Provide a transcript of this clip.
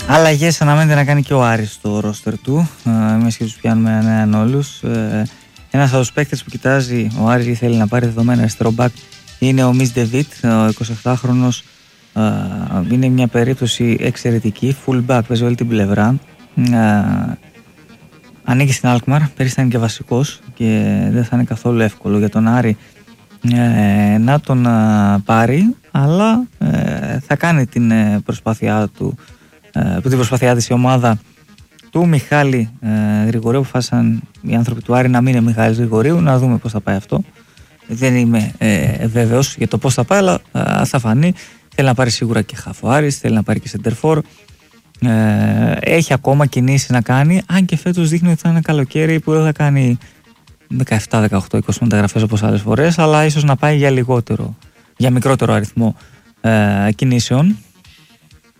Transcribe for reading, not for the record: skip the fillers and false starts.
Αλλαγές αναμένεται να κάνει και ο Άρης στο ρόστερ του. Εμείς και τους πιάνουμε έναν όλους. Ένας από τους παίκτες που κοιτάζει ο Άρης ή θέλει να πάρει δεδομένα αριστερό μπακ είναι ο Μις Ντεβίτ, ο 28χρονος. Είναι μια περίπτωση εξαιρετική. Full back, παίζει όλη την πλευρά. Ανήκει στην Αλκμαρ, πέρυσι ήταν και βασικός και δεν θα είναι καθόλου εύκολο για τον Άρη να τον πάρει, αλλά θα κάνει την προσπάθειά του, την προσπάθειά της η ομάδα του Μιχάλη Γρηγορίου. Αποφάσισαν οι άνθρωποι του Άρη να μην είναι Μιχάλης Γρηγορίου, να δούμε πώς θα πάει αυτό. Δεν είμαι βέβαιος για το πώς θα πάει, αλλά θα φανεί. Θέλει να πάρει σίγουρα και χαφ ο Άρης, θέλει να πάρει και σεντερφόρ. Έχει ακόμα κινήσεις να κάνει, αν και φέτος δείχνει ότι θα είναι ένα καλοκαίρι που δεν θα κάνει 17, 18, 20 μεταγραφές όπως άλλες φορές, αλλά ίσως να πάει για μικρότερο αριθμό κινήσεων.